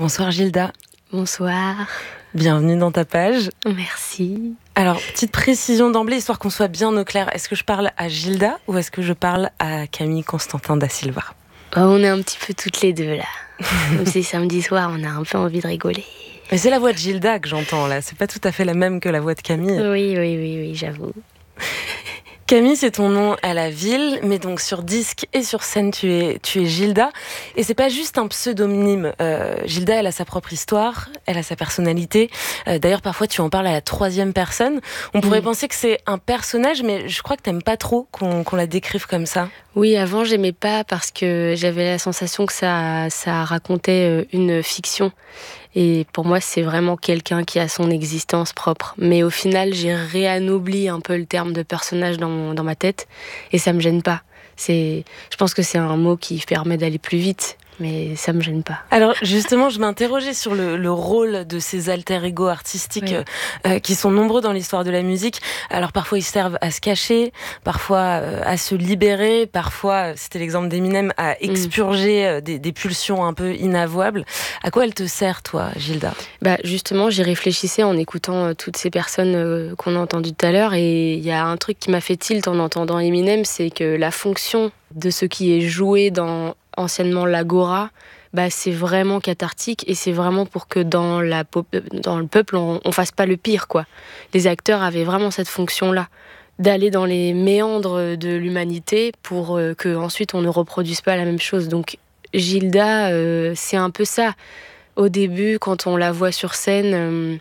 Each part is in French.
Bonsoir Gilda. Bonsoir. Bienvenue dans ta page. Merci. Alors, petite précision d'emblée, histoire qu'on soit bien au clair. Est-ce que je parle à Gilda ou est-ce que je parle à Camille Constantin da Silva? On est un petit peu toutes les deux là. Comme c'est samedi soir, on a un peu envie de rigoler. Mais c'est la voix de Gilda que j'entends là, c'est pas tout à fait la même que la voix de Camille. Oui, j'avoue. Camille, c'est ton nom à la ville, mais donc sur disque et sur scène, tu es Gilda. Et c'est pas juste un pseudonyme. Gilda, elle a sa propre histoire, elle a sa personnalité. D'ailleurs, parfois, tu en parles à la troisième personne. On pourrait penser que c'est un personnage, mais je crois que t'aimes pas trop qu'on la décrive comme ça. Oui, avant, j'aimais pas parce que j'avais la sensation que ça racontait une fiction. Et pour moi, c'est vraiment quelqu'un qui a son existence propre. Mais au final, j'ai réanobli un peu le terme de personnage dans ma tête. Et ça me gêne pas. Je pense que c'est un mot qui permet d'aller plus vite. Mais ça me gêne pas. Alors justement, je m'interrogeais sur le rôle de ces alter-ego artistiques qui sont nombreux dans l'histoire de la musique. Alors parfois ils servent à se cacher, parfois à se libérer, parfois, c'était l'exemple d'Eminem, à expurger des pulsions un peu inavouables. À quoi elle te sert, toi, Gilda ? Justement, j'y réfléchissais en écoutant toutes ces personnes qu'on a entendues tout à l'heure, et il y a un truc qui m'a fait tilt en entendant Eminem, c'est que la fonction de ce qui est joué dans anciennement l'agora, c'est vraiment cathartique, et c'est vraiment pour que dans le peuple on fasse pas le pire, quoi. Les acteurs avaient vraiment cette fonction-là, d'aller dans les méandres de l'humanité pour que ensuite on ne reproduise pas la même chose. Donc Gilda, c'est un peu ça. Au début, quand on la voit sur scène,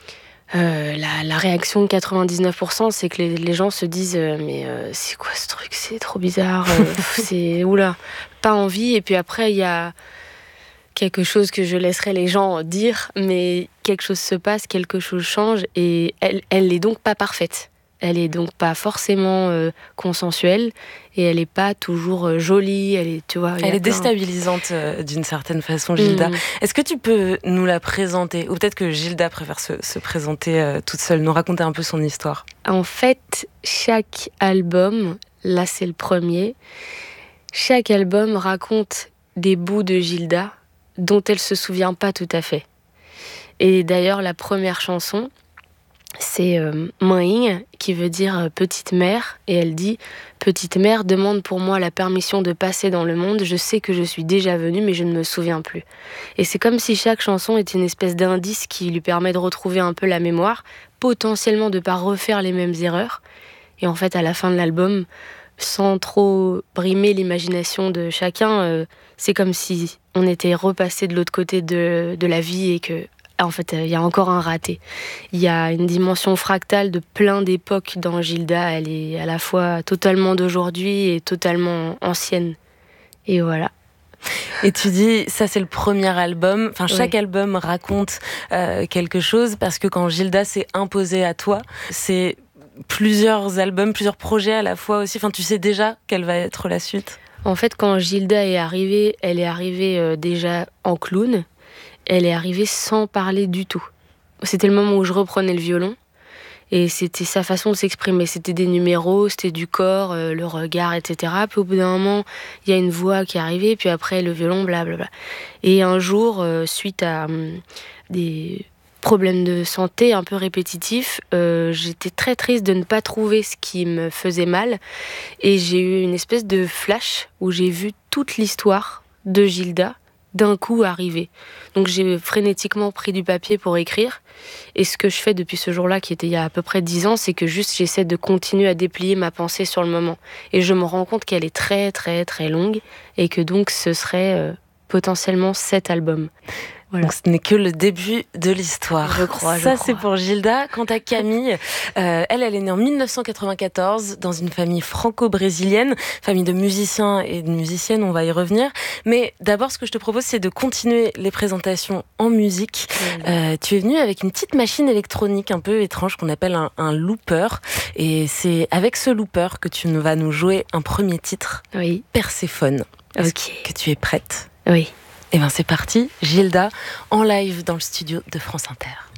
la réaction de 99%, c'est que les gens se disent mais c'est quoi ce truc, c'est trop bizarre, c'est oula, pas envie. Et puis après il y a quelque chose que je laisserai les gens dire, mais quelque chose se passe, quelque chose change, et elle est donc pas parfaite. Elle est donc pas forcément consensuelle, et elle est pas toujours jolie. Elle est déstabilisante d'une certaine façon, Gilda. Est-ce que tu peux nous la présenter, ou peut-être que Gilda préfère se présenter toute seule, nous raconter un peu son histoire? En fait, chaque album, là c'est le premier, chaque album raconte des bouts de Gilda dont elle se souvient pas tout à fait. Et d'ailleurs, la première chanson, c'est Mãe, qui veut dire petite mère, et elle dit: petite mère, demande pour moi la permission de passer dans le monde, je sais que je suis déjà venue mais je ne me souviens plus. Et c'est comme si chaque chanson était une espèce d'indice qui lui permet de retrouver un peu la mémoire, potentiellement de pas refaire les mêmes erreurs. Et en fait, à la fin de l'album, sans trop brimer l'imagination de chacun, c'est comme si on était repassé de l'autre côté de la vie, et que en fait, il y a encore un raté. Il y a une dimension fractale de plein d'époques dans Gilda. Elle est à la fois totalement d'aujourd'hui et totalement ancienne. Et voilà. Et tu dis, ça c'est le premier album. Enfin, chaque album raconte quelque chose, parce que quand Gilda s'est imposée à toi, c'est plusieurs albums, plusieurs projets à la fois aussi. Enfin, tu sais déjà quelle va être la suite. En fait, quand Gilda est arrivée, elle est arrivée déjà en clown. Elle est arrivée sans parler du tout. C'était le moment où je reprenais le violon, et c'était sa façon de s'exprimer. C'était des numéros, c'était du corps, le regard, etc. Puis au bout d'un moment, il y a une voix qui est arrivée, puis après le violon, blablabla. Et un jour, suite à des problèmes de santé un peu répétitifs, j'étais très triste de ne pas trouver ce qui me faisait mal, et j'ai eu une espèce de flash où j'ai vu toute l'histoire de Gilda d'un coup arriver. Donc j'ai frénétiquement pris du papier pour écrire, et ce que je fais depuis ce jour-là, qui était il y a à peu près 10 ans, c'est que juste j'essaie de continuer à déplier ma pensée sur le moment, et je me rends compte qu'elle est très très très longue, et que donc ce serait potentiellement 7 albums. Voilà. Donc ce n'est que le début de l'histoire. Je crois. C'est pour Gilda. Quant à Camille, elle est née en 1994 dans une famille franco-brésilienne, famille de musiciens et de musiciennes, on va y revenir. Mais d'abord, ce que je te propose, c'est de continuer les présentations en musique. Tu es venue avec une petite machine électronique un peu étrange qu'on appelle un looper. Et c'est avec ce looper que tu vas nous jouer un premier titre, Perséphone. Est-ce que tu es prête ? Oui. Eh bien c'est parti, Gilda, en live dans le studio de France Inter.